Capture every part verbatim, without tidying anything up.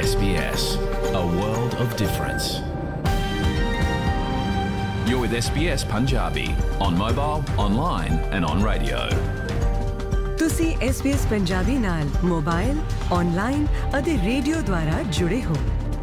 S B S, a world of difference. You're with S B S Punjabi on mobile, online and on radio. ਤੁਸੀਂ S B S Punjabi ਨਾਲ mobile, online ਅਤੇ radio ਦੁਆਰਾ ਜੁੜੇ ਹੋ।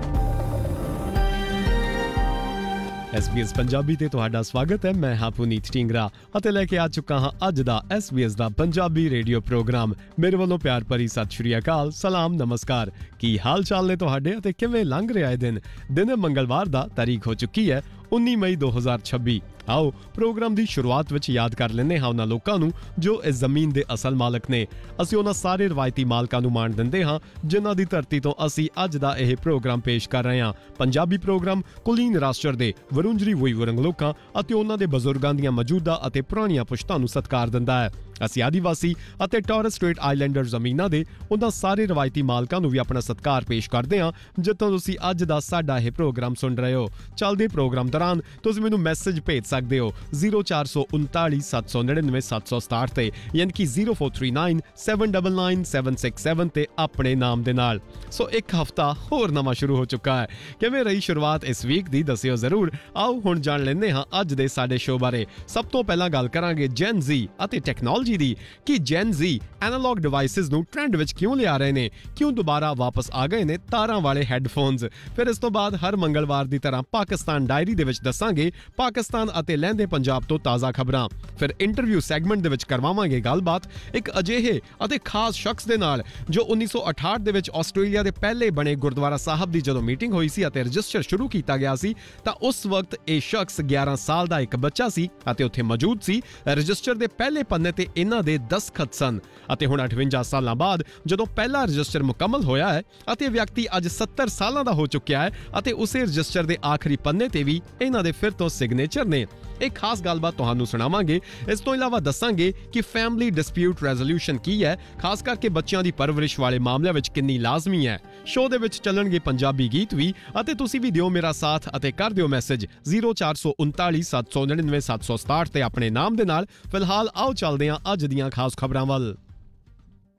S B S Punjabi ਤੇ ਤੁਹਾਡਾ ਸਵਾਗਤ ਹੈ। ਮੈਂ ਹਾਂ ਪੁਨੀਤ ਢਿੰਗਰਾ ਅਤੇ ਲੈ ਕੇ ਆ ਚੁੱਕਾ ਹਾਂ ਅੱਜ ਦਾ S B S ਦਾ ਪੰਜਾਬੀ ਰੇਡੀਓ ਪ੍ਰੋਗਰਾਮ। ਮੇਰੇ ਵੱਲੋਂ ਪਿਆਰ ਭਰੀ ਸਤਿ ਸ਼੍ਰੀ ਅਕਾਲ, ਸਲਾਮ, ਨਮਸਕਾਰ। ਕੀ ਹਾਲ ਚਾਲ ਨੇ ਤੁਹਾਡੇ ਅਤੇ ਕਿਵੇਂ ਲੰਘ ਰਿਹਾ ਇਹ ਦਿਨ? ਦਿਨ ਮੰਗਲਵਾਰ ਦਾ, ਤਾਰੀਖ ਹੋ ਚੁੱਕੀ ਹੈ ਉੱਨੀ ਮਈ ਦੋ ਹਜ਼ਾਰ ਛੱਬੀ। ਆਓ ਪ੍ਰੋਗਰਾਮ ਦੀ ਸ਼ੁਰੂਆਤ ਵਿੱਚ ਯਾਦ ਕਰ ਲੈਂਦੇ ਹਾਂ ਉਹਨਾਂ ਲੋਕਾਂ ਨੂੰ ਜੋ ਇਸ ਜ਼ਮੀਨ ਦੇ ਅਸਲ ਮਾਲਕ ਨੇ। ਅਸੀਂ ਉਹਨਾਂ ਸਾਰੇ ਰਵਾਇਤੀ ਮਾਲਕਾਂ ਨੂੰ ਮਾਣ ਦਿੰਦੇ ਹਾਂ ਜਿਨ੍ਹਾਂ ਦੀ ਧਰਤੀ ਤੋਂ ਅਸੀਂ ਅੱਜ ਦਾ ਇਹ ਪ੍ਰੋਗਰਾਮ ਪੇਸ਼ ਕਰ ਰਹੇ ਹਾਂ। ਪੰਜਾਬੀ ਪ੍ਰੋਗਰਾਮ ਕੁਲੀਨ ਰਾਸ਼ਟਰ ਦੇ ਵਰੁੰਜਰੀ ਵੁਈਵਰੰਗ ਲੋਕਾਂ ਅਤੇ ਉਹਨਾਂ ਦੇ ਬਜ਼ੁਰਗਾਂ ਦੀਆਂ ਮੌਜੂਦਾ ਅਤੇ ਪੁਰਾਣੀਆਂ ਪੁਸ਼ਤਾਂ ਨੂੰ ਸਤਿਕਾਰ ਦਿੰਦਾ ਹੈ। ਅਸੀਂ ਆਦੀਵਾਸੀ ਅਤੇ ਟੋਰਸ ਸਟ੍ਰੇਟ ਆਈਲੈਂਡਰ ਜ਼ਮੀਨਾਂ ਦੇ ਉਹਨਾਂ ਸਾਰੇ ਰਵਾਇਤੀ ਮਾਲਕਾਂ ਨੂੰ ਵੀ ਆਪਣਾ ਸਤਿਕਾਰ ਪੇਸ਼ ਕਰਦੇ ਹਾਂ ਜਿੱਥੋਂ ਤੁਸੀਂ ਅੱਜ ਦਾ ਸਾਡਾ ਇਹ ਪ੍ਰੋਗਰਾਮ ਸੁਣ ਰਹੇ ਹੋ। ਚੱਲਦੇ ਪ੍ਰੋਗਰਾਮ ਦੌਰਾਨ ਤੁਸੀਂ ਮੈਨੂੰ ਮੈਸੇਜ ਭੇਜ ਸਕਦੇ ਹੋ ਜ਼ੀਰੋ ਚਾਰ ਸੌ ਉਨਤਾਲੀ ਸੱਤ ਸੌ ਨੜਿਨਵੇਂ ਸੱਤ ਸੌ ਸਤਾਹਠ ਤੇ, ਯਾਨੀ ਕਿ zero four three nine seven nine nine seven six seven ਤੇ ਆਪਣੇ ਨਾਮ ਦੇ ਨਾਲ। ਸੋ ਇੱਕ ਹਫ਼ਤਾ ਹੋਰ ਨਵਾਂ ਸ਼ੁਰੂ ਹੋ ਚੁੱਕਾ ਹੈ। ਕਿਵੇਂ ਰਹੀ ਸ਼ੁਰੂਆਤ ਇਸ ਵੀਕ ਦੀ, ਦੱਸਿਓ ਜ਼ਰੂਰ। ਆਓ ਹੁਣ ਜਾਣ ਲੈਂਦੇ ਹਾਂ ਅੱਜ ਦੇ ਸਾਡੇ ਸ਼ੋਅ ਬਾਰੇ। ਸਭ ਤੋਂ ਪਹਿਲਾਂ ਗੱਲ ਕਰਾਂਗੇ ਜੈਨ ਜ਼ੀ ਅਤੇ ਟੈਕਨੋਲੋਜੀ ਦੀ ਕਿ ਜੈਨ ਜ਼ੀ ਐਨਾਲੌਗ ਡਿਵਾਈਸਿਸ ਨੂੰ ਟ੍ਰੈਂਡ ਵਿੱਚ ਕਿਉਂ ਲਿਆ ਰਹੇ ਨੇ, ਕਿਉਂ ਦੁਬਾਰਾ ਵਾਪਸ ਆ ਗਏ ਨੇ ਤਾਰਾਂ ਵਾਲੇ ਹੈੱਡਫੋਨਸ। ਫਿਰ ਇਸ ਤੋਂ ਬਾਅਦ ਹਰ ਮੰਗਲਵਾਰ ਦੀ ਤਰ੍ਹਾਂ ਪਾਕਿਸਤਾਨ ਡਾਇਰੀ ਦੇ ਵਿੱਚ ਦੱਸਾਂਗੇ ਪਾਕਿਸਤਾਨ ਅਤੇ ਲਹਿੰਦੇ ਪੰਜਾਬ ਤੋਂ ਤਾਜ਼ਾ ਖਬਰਾਂ। ਫਿਰ ਇੰਟਰਵਿਊ ਸੈਗਮੈਂਟ ਦੇ ਵਿੱਚ ਕਰਵਾਵਾਂਗੇ ਗੱਲਬਾਤ ਇੱਕ ਅਜਿਹੇ ਅਤੇ ਖਾਸ ਸ਼ਖਸ ਦੇ ਨਾਲ ਜੋ ਉੱਨੀ ਸੌ ਅਠਾਹਠ ਦੇ ਵਿੱਚ ਆਸਟ੍ਰੇਲੀਆ ਦੇ ਪਹਿਲੇ ਬਣੇ ਗੁਰਦੁਆਰਾ ਸਾਹਿਬ ਦੀ ਜਦੋਂ ਮੀਟਿੰਗ ਹੋਈ ਸੀ ਅਤੇ ਰਜਿਸਟਰ ਸ਼ੁਰੂ ਕੀਤਾ ਗਿਆ ਸੀ ਤਾਂ ਉਸ ਵਕਤ ਇਹ ਸ਼ਖਸ ਗਿਆਰਾਂ ਸਾਲ ਦਾ ਇੱਕ ਬੱਚਾ ਸੀ ਅਤੇ ਉੱਥੇ ਮੌਜੂਦ ਸੀ। ਰਜਿਸਟਰ ਦੇ ਪਹਿਲੇ ਪੰਨੇ ਤੇ ਇਹਨਾਂ ਦੇ ਦਸਤਖਤ ਸਨ ਅਤੇ ਹੁਣ ਅਠਵੰਜਾ ਸਾਲਾਂ ਬਾਅਦ ਜਦੋਂ ਪਹਿਲਾ ਰਜਿਸਟਰ ਮੁਕੰਮਲ ਹੋਇਆ ਹੈ ਅਤੇ ਵਿਅਕਤੀ ਅੱਜ ਸੱਤਰ ਸਾਲਾਂ ਦਾ ਹੋ ਚੁੱਕਿਆ ਹੈ ਅਤੇ ਉਸੇ ਰਜਿਸਟਰ ਦੇ ਆਖਰੀ ਪੰਨੇ ਤੇ ਵੀ ਇਹਨਾਂ ਦੇ ਫਿਰ ਤੋਂ ਸਿਗਨੇਚਰ ਨੇ। ਇੱਕ ਖਾਸ ਗੱਲਬਾਤ ਤੁਹਾਨੂੰ ਸੁਣਾਵਾਂਗੇ। ਇਸ ਤੋਂ ਇਲਾਵਾ ਦੱਸਾਂਗੇ ਕਿ ਫੈਮਿਲੀ ਡਿਸਪਿਊਟ ਰੈਜ਼ੋਲੂਸ਼ਨ ਕੀ ਹੈ, ਖਾਸ ਕਰਕੇ ਬੱਚਿਆਂ ਦੀ ਪਰਵਰਿਸ਼ ਵਾਲੇ ਮਾਮਲਿਆਂ ਵਿੱਚ ਕਿੰਨੀ ਲਾਜ਼ਮੀ ਹੈ। ਸ਼ੋਅ ਦੇ ਵਿੱਚ ਚੱਲਣਗੇ ਪੰਜਾਬੀ ਗੀਤ ਵੀ ਅਤੇ ਤੁਸੀਂ ਵੀ ਦਿਓ ਮੇਰਾ ਸਾਥ ਅਤੇ ਕਰ ਦਿਓ ਮੈਸੇਜ ਜ਼ੀਰੋ ਚਾਰ ਸੌ ਉਨਤਾਲੀ ਸੱਤ ਸੌ ਨੜਿਨਵੇਂ ਸੱਤ ਸੌ ਸਤਾਹਠ ਤੇ ਆਪਣੇ ਨਾਮ ਦੇ ਨਾਲ। ਫਿਲਹਾਲ ਆਓ ਚੱਲਦੇ ਹਾਂ ਅੱਜ ਦੀਆਂ ਖਾਸ ਖਬਰਾਂ ਵੱਲ।